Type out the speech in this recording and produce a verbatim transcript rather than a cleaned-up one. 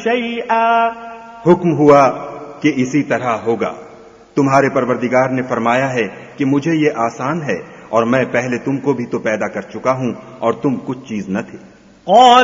शैआ। हुक्म हुआ कि इसी तरह होगा। तुम्हारे परवरदिगार ने फरमाया है कि मुझे ये आसान है और मैं पहले तुमको भी तो पैदा कर चुका हूं और तुम कुछ चीज न थे।